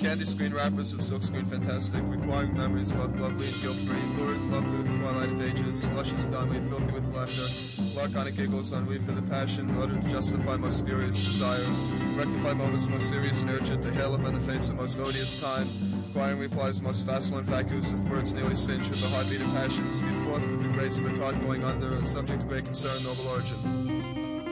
candy screen wrappers of silkscreen fantastic, requiring memories both lovely and guilt-free, lurid, lovely with twilight of ages, luscious dummy, filthy with laughter, laconic giggles, ennui for the passion, in order to justify most spurious desires, rectify moments most serious and urgent, to hail upon the face of most odious time, acquiring replies most facile and vacuous, with words nearly singed with the heartbeat of passion, speed forth with the grace of the taught going under, and subject to great concern, noble origin.